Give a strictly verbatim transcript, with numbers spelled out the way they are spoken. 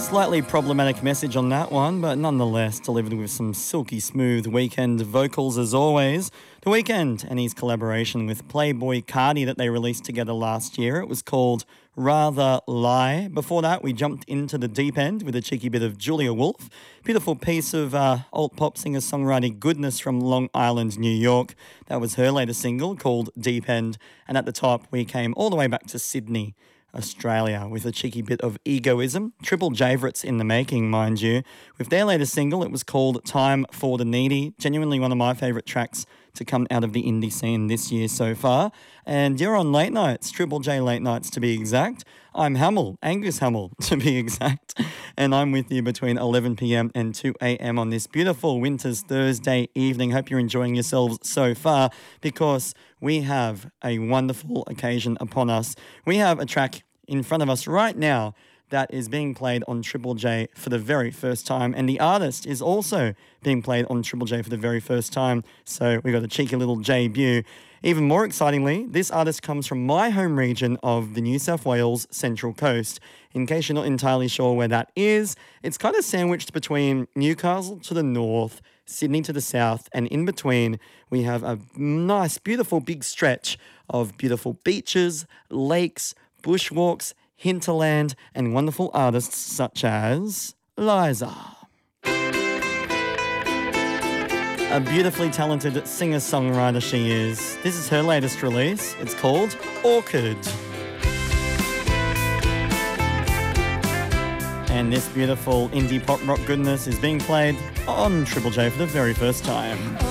Slightly problematic message on that one, but nonetheless delivered with some silky smooth Weekend vocals as always. The Weekend and his collaboration with Playboy Carti that they released together last year. It was called Rather Lie. Before that, we jumped into the deep end with a cheeky bit of Julia Wolf. Beautiful piece of uh, alt pop singer-songwriter goodness from Long Island, New York. That was her latest single called Deep End. And at the top, we came all the way back to Sydney, Australia, with a cheeky bit of egoism. Triple Javrit's in the making, mind you. With their latest single, it was called Time for the Needy. Genuinely one of my favourite tracks to come out of the indie scene this year so far. And you're on Late Nights, Triple J Late Nights to be exact. I'm Hamill, Angus Hamill to be exact. And I'm with you between eleven p.m. and two a.m. on this beautiful winter's Thursday evening. Hope you're enjoying yourselves so far, because we have a wonderful occasion upon us. We have a track in front of us right now that is being played on Triple J for the very first time, and the artist is also being played on Triple J for the very first time, so we got a cheeky little debut. Even more excitingly, this artist comes from my home region of the New South Wales Central Coast. In case you're not entirely sure where that is, it's kind of sandwiched between Newcastle to the north, Sydney to the south, and in between we have a nice, beautiful big stretch of beautiful beaches, lakes, bushwalks, hinterland, and wonderful artists such as Liza. A beautifully talented singer-songwriter she is. This is her latest release. It's called Orchid. And this beautiful indie pop rock goodness is being played on Triple J for the very first time.